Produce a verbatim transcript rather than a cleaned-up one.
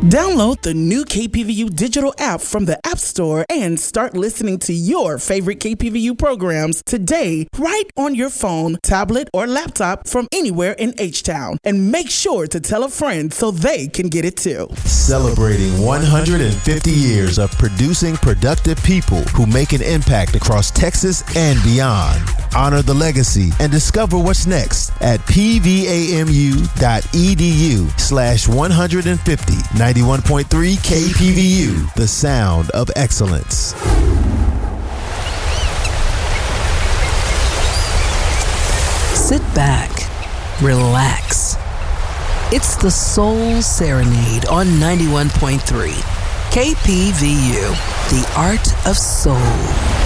Download the new K P V U digital app from the App Store and start listening to your favorite K P V U programs today, right on your phone, tablet, or laptop from anywhere in H-Town. And make sure to tell a friend so they can get it too. Celebrating one hundred fifty years of producing productive people who make an impact across Texas and beyond. Honor the legacy and discover what's next at pvamu.edu slash 150. ninety-one point three K P V U, the sound of excellence. Sit back, relax. It's the Soul Serenade on ninety-one point three K P V U, the art of soul.